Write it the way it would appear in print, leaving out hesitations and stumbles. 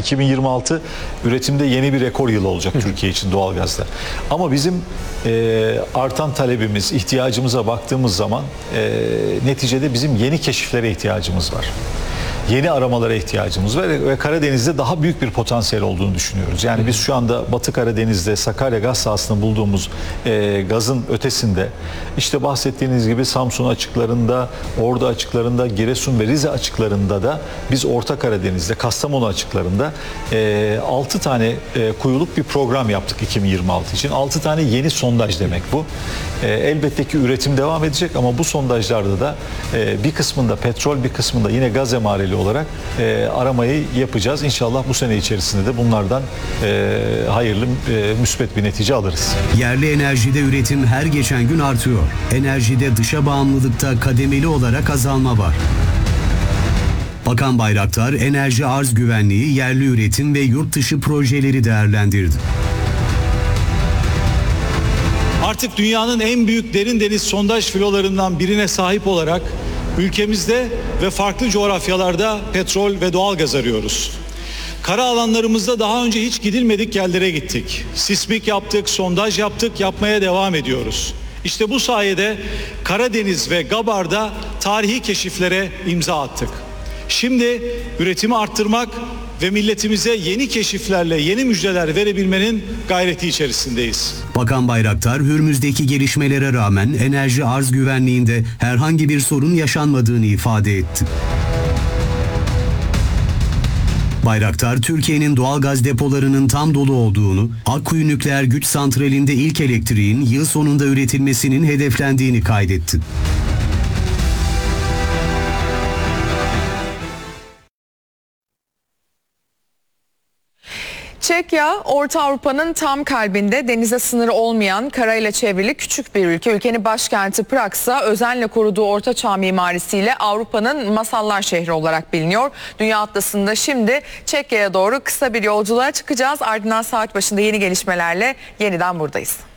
2026 üretimde yeni bir rekor yılı olacak Türkiye için doğalgazda. Ama bizim artan talebimiz, ihtiyacımıza baktığımız zaman neticede bizim yeni keşiflere ihtiyacımız var. Yeni aramalara ihtiyacımız var ve Karadeniz'de daha büyük bir potansiyel olduğunu düşünüyoruz. Yani biz şu anda Batı Karadeniz'de Sakarya gaz sahasında bulduğumuz gazın ötesinde, işte bahsettiğiniz gibi Samsun açıklarında, Ordu açıklarında, Giresun ve Rize açıklarında da biz Orta Karadeniz'de, Kastamonu açıklarında 6 tane kuyuluk bir program yaptık 2026 için. 6 tane yeni sondaj demek bu. Elbette ki üretim devam edecek ama bu sondajlarda da bir kısmında petrol, bir kısmında yine gaz emareli olarak aramayı yapacağız. İnşallah bu sene içerisinde de bunlardan hayırlı, müsbet bir netice alırız. Yerli enerjide üretim her geçen gün artıyor. Enerjide dışa bağımlılıkta kademeli olarak azalma var. Bakan Bayraktar, enerji arz güvenliği, yerli üretim ve yurt dışı projeleri değerlendirdi. Artık dünyanın en büyük derin deniz sondaj filolarından birine sahip olarak ülkemizde ve farklı coğrafyalarda petrol ve doğalgaz arıyoruz. Kara alanlarımızda daha önce hiç gidilmedik yerlere gittik. Sismik yaptık, sondaj yaptık, yapmaya devam ediyoruz. İşte bu sayede Karadeniz ve Gabar'da tarihi keşiflere imza attık. Şimdi üretimi arttırmak ve milletimize yeni keşiflerle yeni müjdeler verebilmenin gayreti içerisindeyiz. Bakan Bayraktar, Hürmüz'deki gelişmelere rağmen enerji arz güvenliğinde herhangi bir sorun yaşanmadığını ifade etti. Bayraktar, Türkiye'nin doğalgaz depolarının tam dolu olduğunu, Akkuyu Nükleer Güç Santrali'nde ilk elektriğin yıl sonunda üretilmesinin hedeflendiğini kaydetti. Çekya, Orta Avrupa'nın tam kalbinde denize sınırı olmayan, karayla çevrili küçük bir ülke. Ülkenin başkenti Prag'sa özenle koruduğu ortaçağ mimarisiyle Avrupa'nın masallar şehri olarak biliniyor. Dünya atlasında şimdi Çekya'ya doğru kısa bir yolculuğa çıkacağız. Ardından saat başında yeni gelişmelerle yeniden buradayız.